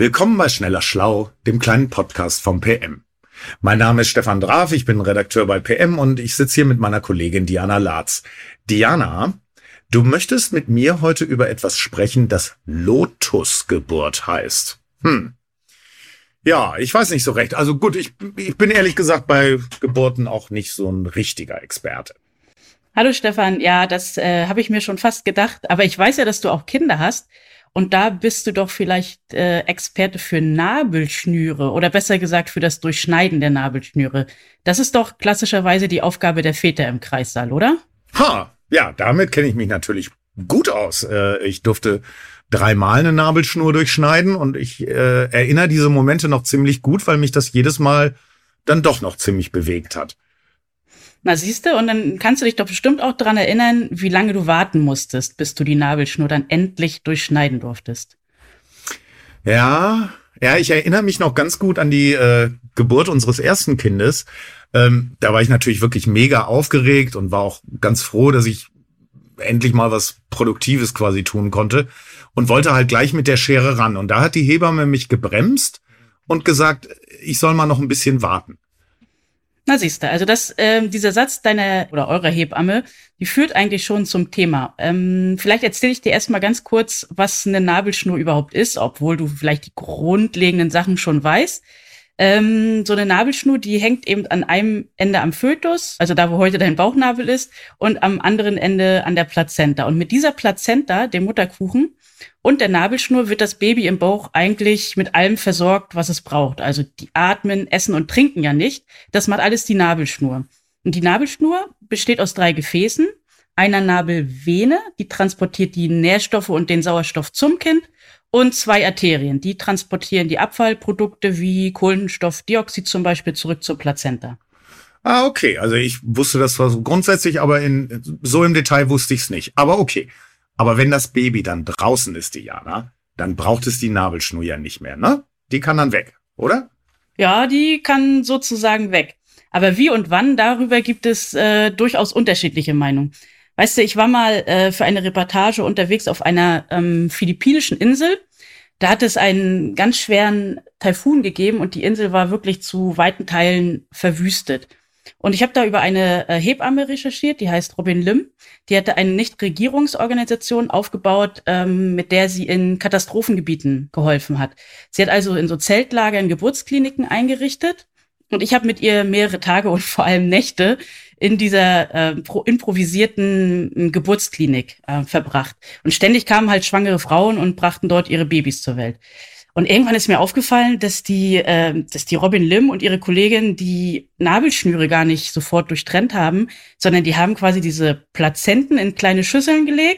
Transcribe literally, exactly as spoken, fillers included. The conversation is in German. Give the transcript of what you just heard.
Willkommen bei Schneller Schlau, dem kleinen Podcast vom P M. Mein Name ist Stefan Draf, ich bin Redakteur bei P M und ich sitze hier mit meiner Kollegin Diana Latz. Diana, du möchtest mit mir heute über etwas sprechen, das Lotusgeburt heißt. Hm. Ja, ich weiß nicht so recht. Also gut, ich, ich bin ehrlich gesagt bei Geburten auch nicht so ein richtiger Experte. Hallo Stefan, ja, das äh, habe ich mir schon fast gedacht. Aber ich weiß ja, dass du auch Kinder hast. Und da bist du doch vielleicht äh, Experte für Nabelschnüre oder besser gesagt für das Durchschneiden der Nabelschnüre. Das ist doch klassischerweise die Aufgabe der Väter im Kreissaal, oder? Ha, ja, damit kenne ich mich natürlich gut aus. Äh, ich durfte dreimal eine Nabelschnur durchschneiden und ich äh, erinnere diese Momente noch ziemlich gut, weil mich das jedes Mal dann doch noch ziemlich bewegt hat. Na siehste, und dann kannst du dich doch bestimmt auch dran erinnern, wie lange du warten musstest, bis du die Nabelschnur dann endlich durchschneiden durftest. Ja, ja, ich erinnere mich noch ganz gut an die äh, Geburt unseres ersten Kindes. Ähm, da war ich natürlich wirklich mega aufgeregt und war auch ganz froh, dass ich endlich mal was Produktives quasi tun konnte und wollte halt gleich mit der Schere ran. Und da hat die Hebamme mich gebremst und gesagt, ich soll mal noch ein bisschen warten. Na siehste, also das, ähm, dieser Satz deiner oder eurer Hebamme, die führt eigentlich schon zum Thema. Ähm, vielleicht erzähle ich dir erstmal ganz kurz, was eine Nabelschnur überhaupt ist, obwohl du vielleicht die grundlegenden Sachen schon weißt. Ähm, so eine Nabelschnur, die hängt eben an einem Ende am Fötus, also da, wo heute dein Bauchnabel ist, und am anderen Ende an der Plazenta. Und mit dieser Plazenta, dem Mutterkuchen, und der Nabelschnur wird das Baby im Bauch eigentlich mit allem versorgt, was es braucht. Also die atmen, essen und trinken ja nicht. Das macht alles die Nabelschnur. Und die Nabelschnur besteht aus drei Gefäßen. Einer Nabelvene, die transportiert die Nährstoffe und den Sauerstoff zum Kind. Und zwei Arterien, die transportieren die Abfallprodukte wie Kohlenstoffdioxid zum Beispiel zurück zur Plazenta. Ah, okay. Also ich wusste das zwar so grundsätzlich, aber in so im Detail wusste ich es nicht. Aber okay. Aber wenn das Baby dann draußen ist, Diana, dann braucht es die Nabelschnur ja nicht mehr, ne? Die kann dann weg, oder? Ja, die kann sozusagen weg. Aber wie und wann, darüber gibt es äh, durchaus unterschiedliche Meinungen. Weißt du, ich war mal äh, für eine Reportage unterwegs auf einer ähm, philippinischen Insel. Da hat es einen ganz schweren Taifun gegeben und die Insel war wirklich zu weiten Teilen verwüstet. Und ich habe da über eine äh, Hebamme recherchiert, die heißt Robin Lim. Die hatte eine Nichtregierungsorganisation aufgebaut, ähm, mit der sie in Katastrophengebieten geholfen hat. Sie hat also in so Zeltlagern Geburtskliniken eingerichtet. Und ich habe mit ihr mehrere Tage und vor allem Nächte in dieser äh, pro- improvisierten äh, Geburtsklinik äh, verbracht. Und ständig kamen halt schwangere Frauen und brachten dort ihre Babys zur Welt. Und irgendwann ist mir aufgefallen, dass die, äh, dass die Robin Lim und ihre Kollegin die Nabelschnüre gar nicht sofort durchtrennt haben, sondern die haben quasi diese Plazenten in kleine Schüsseln gelegt